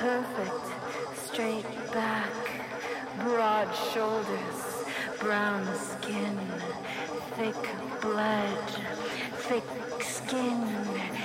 perfect, straight back, broad shoulders, brown skin, thick blood, thick skin,